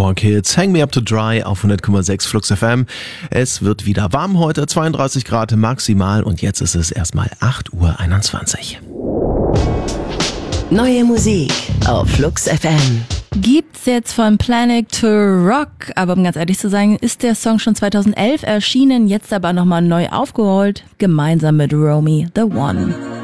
Walk Hits, Hang Me Up to Dry auf 100,6 Flux FM. Es wird wieder warm heute, 32 Grad maximal und jetzt ist es erstmal 8:21 Uhr. Neue Musik auf Flux FM. Gibt's jetzt von Planet to Rock, aber um ganz ehrlich zu sein, ist der Song schon 2011 erschienen, jetzt aber nochmal neu aufgeholt, gemeinsam mit Romy the One.